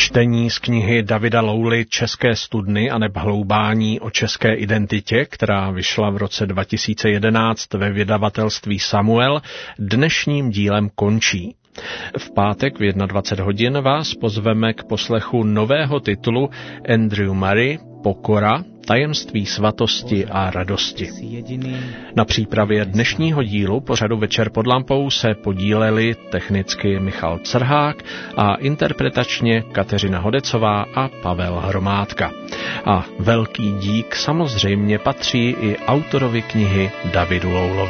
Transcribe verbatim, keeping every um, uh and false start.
Čtení z knihy Davida Louly České studny a neb hloubání o české identitě, která vyšla v roce dva tisíce jedenáct ve vydavatelství Samuel, dnešním dílem končí. V pátek v dvacet jedna hodin vás pozveme k poslechu nového titulu Andrew Murray Pokora, tajemství svatosti a radosti. Na přípravě dnešního dílu pořadu Večer pod lampou se podíleli technicky Michal Crhák a interpretačně Kateřina Hodecová a Pavel Hromádka. A velký dík samozřejmě patří i autorovi knihy Davidu Loulovi.